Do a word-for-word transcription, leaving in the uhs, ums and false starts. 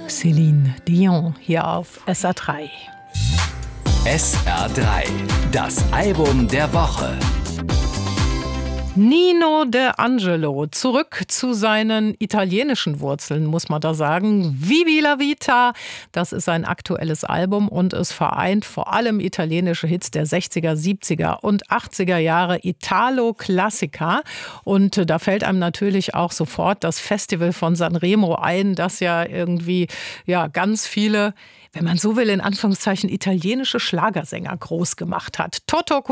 Céline Dion hier auf S R drei. S R drei, das Album der Woche. Nino D'Angelo, zurück zu seinen italienischen Wurzeln, muss man da sagen. Vivi la Vita, das ist sein aktuelles Album und es vereint vor allem italienische Hits der sechziger, siebziger und achtziger Jahre, Italo-Klassiker. Und da fällt einem natürlich auch sofort das Festival von Sanremo ein, das ja irgendwie ja ganz viele, wenn man so will, in Anführungszeichen italienische Schlagersänger groß gemacht hat. Toto